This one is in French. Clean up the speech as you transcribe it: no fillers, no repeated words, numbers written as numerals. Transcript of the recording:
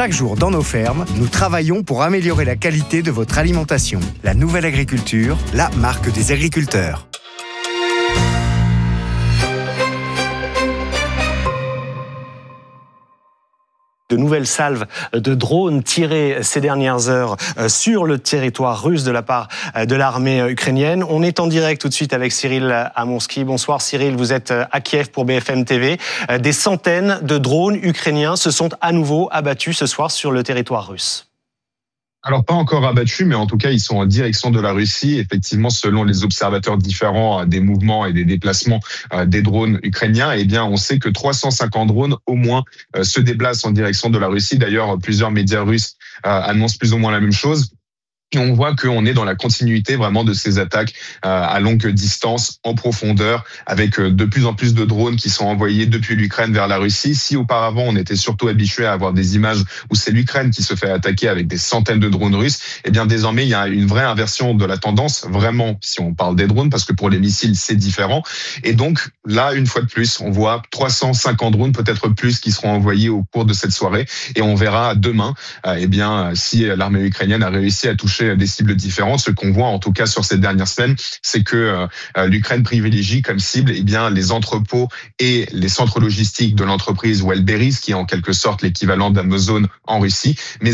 Chaque jour dans nos fermes, nous travaillons pour améliorer la qualité de votre alimentation. La Nouvelle Agriculture, la marque des agriculteurs. De nouvelles salves de drones tirées ces dernières heures sur le territoire russe de la part de l'armée ukrainienne. On est en direct tout de suite avec Cyril Amonski. Bonsoir Cyril, vous êtes à Kiev pour BFM TV. Des centaines de drones ukrainiens se sont à nouveau abattus ce soir sur le territoire russe. Alors pas encore abattus, mais en tout cas ils sont en direction de la Russie. Effectivement, selon les observateurs différents des mouvements et des déplacements des drones ukrainiens, eh bien on sait que 350 drones au moins se déplacent en direction de la Russie. D'ailleurs, plusieurs médias russes annoncent plus ou moins la même chose. Et on voit qu'on est dans la continuité vraiment de ces attaques à longue distance, en profondeur, avec de plus en plus de drones qui sont envoyés depuis l'Ukraine vers la Russie. Si auparavant on était surtout habitué à avoir des images où c'est l'Ukraine qui se fait attaquer avec des centaines de drones russes, eh bien désormais il y a une vraie inversion de la tendance, vraiment si on parle des drones, parce que pour les missiles c'est différent. Et donc là, une fois de plus, on voit 350 drones, peut-être plus, qui seront envoyés au cours de cette soirée. Et on verra demain eh bien, si l'armée ukrainienne a réussi à toucher des cibles différentes. Ce qu'on voit en tout cas sur ces dernières semaines, c'est que l'Ukraine privilégie comme cible eh bien, les entrepôts et les centres logistiques de l'entreprise Wildberries, qui est en quelque sorte l'équivalent d'Amazon en Russie, mais